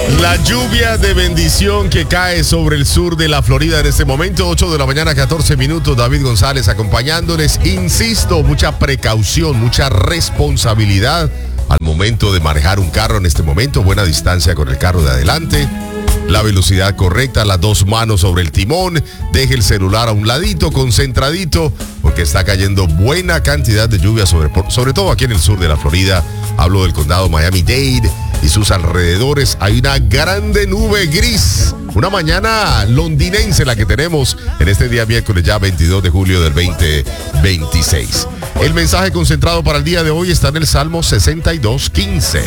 La lluvia de bendición que cae sobre el sur de la Florida en este momento, 8 de la mañana, 14 minutos. David González acompañándoles. Insisto, mucha precaución, mucha responsabilidad al momento de manejar un carro en este momento. Buena distancia con el carro de adelante. La velocidad correcta, las dos manos sobre el timón. Deje el celular a un ladito, concentradito, porque está cayendo buena cantidad de lluvia sobre todo aquí en el sur de la Florida. Hablo del condado Miami-Dade y sus alrededores. Hay una grande nube gris. Una mañana londinense la que tenemos en este día miércoles ya 22 de julio del 2026. El mensaje concentrado para el día de hoy está en el Salmo 62:15.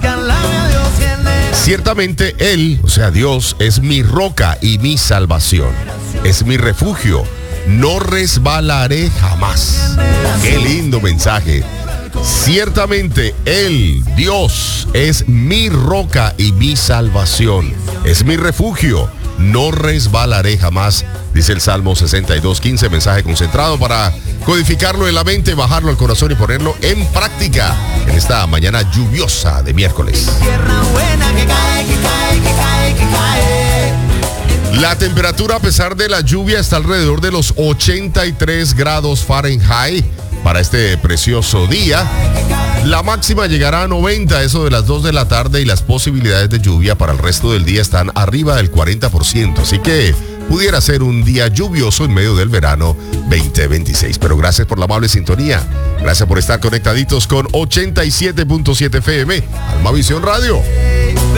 Ciertamente Él, o sea Dios, es mi roca y mi salvación. Es mi refugio. No resbalaré jamás. Qué lindo mensaje. Ciertamente Él, Dios, es mi roca y mi salvación. Es mi refugio. No resbalaré jamás, dice el Salmo 62:15, mensaje concentrado para codificarlo en la mente, bajarlo al corazón y ponerlo en práctica en esta mañana lluviosa de miércoles. La temperatura a pesar de la lluvia está alrededor de los 83 grados Fahrenheit para este precioso día. La máxima llegará a 90, eso de las 2 de la tarde, y las posibilidades de lluvia para el resto del día están arriba del 40%. Así que pudiera ser un día lluvioso en medio del verano 2026. Pero gracias por la amable sintonía. Gracias por estar conectaditos con 87.7 FM, Almavisión Radio.